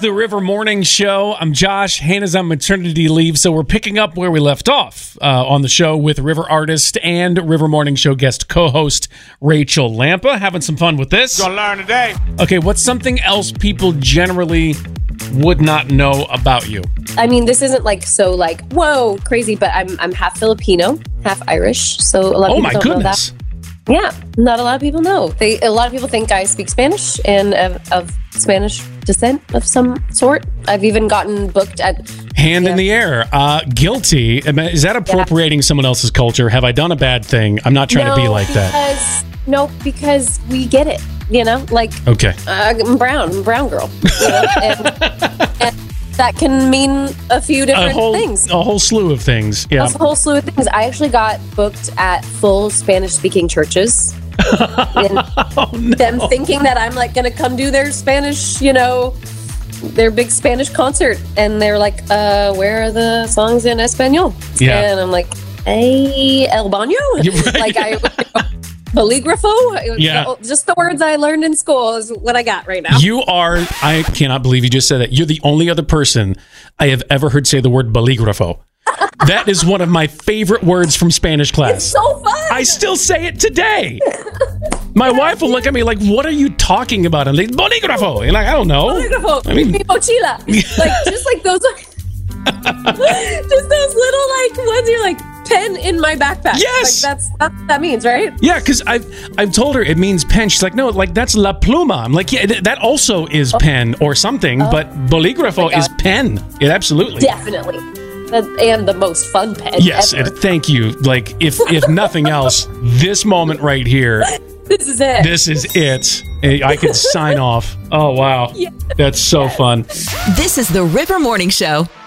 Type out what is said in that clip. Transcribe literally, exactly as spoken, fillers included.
the River Morning Show. I'm Josh. Hannah's on maternity leave, so we're picking up where we left off uh, on the show with River artist and River Morning Show guest co-host Rachel Lampa. Having some fun with this. Gonna learn today. Okay, what's something else people generally would not know about you? I mean, this isn't like so like, whoa, crazy, but I'm I'm half Filipino, half Irish, so a lot of Oh people my don't goodness. know that. Yeah, not a lot of people know. They a lot of people think I speak Spanish and of, of Spanish descent of some sort. I've even gotten booked at Hand yeah. in the air. Uh, guilty. Is that appropriating yeah. someone else's culture? Have I done a bad thing? I'm not trying no, to be like that. Because, no, because we get it. You know, like okay, uh, I'm brown, I'm a brown girl. You know? and, and that can mean a few different a whole, things. A whole slew of things. Yeah, a whole slew of things. I actually got booked at full Spanish-speaking churches. And oh, no. them thinking that I'm like going to come do their Spanish, you know, their big Spanish concert. And they're like, uh, where are the songs in Espanol? Yeah. And I'm like, hey, El Baño? Right. Like I... Boligrafo? Yeah. Just the words I learned in school is what I got right now. You are, I cannot believe you just said that. You're the only other person I have ever heard say the word boligrafo. That is one of my favorite words from Spanish class. It's so fun. I still say it today. My wife will look at me like, what are you talking about? I'm like, boligrafo. And like, I don't know. Boligrafo. I mean, mi mochila. Like, just like those, just those little like ones you're like, pen in my backpack. Yes. Like that's what that means, right? Yeah, because I've, I've told her it means pen. She's like, no, like that's la pluma. I'm like, yeah, th- that also is oh. pen or something, oh. but boligrafo oh is pen. It absolutely. Definitely. And the most fun pen yes, ever. It, thank you. Like, if if nothing else, this moment right here. This is it. This is it. I could sign off. Oh, wow. Yeah. That's so fun. This is the River Morning Show.